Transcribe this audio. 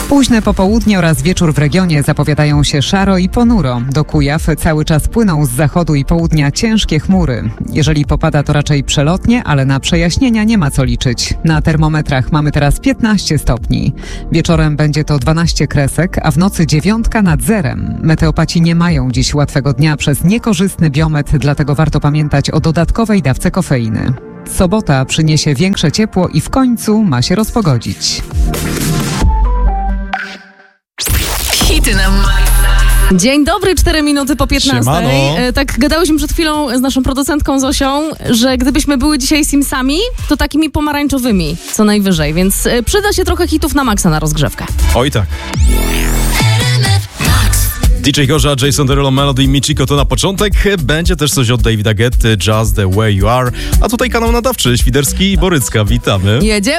Późne popołudnie oraz wieczór w regionie zapowiadają się szaro i ponuro. Do Kujaw cały czas płyną z zachodu i południa ciężkie chmury. Jeżeli popada, to raczej przelotnie, ale na przejaśnienia nie ma co liczyć. Na termometrach mamy teraz 15 stopni. Wieczorem będzie to 12 kresek, a w nocy 9 nad zerem. Meteopaci nie mają dziś łatwego dnia przez niekorzystny biometr, dlatego warto pamiętać o dodatkowej dawce kofeiny. Sobota przyniesie większe ciepło i w końcu ma się rozpogodzić. Hity na Dzień dobry, 4 minuty po 15. Siemano. Tak gadałyśmy przed chwilą z naszą producentką Zosią, że gdybyśmy były dzisiaj Simsami, to takimi pomarańczowymi co najwyżej, więc przyda się trochę hitów na maksa na rozgrzewkę. Oj tak. DJ Gorza, Jason Derulo, Melody i Michiko to na początek. Będzie też coś od Davida Guetty, Just the Way You Are. A tutaj kanał nadawczy, Świderski i Borycka. Witamy. Jedzie.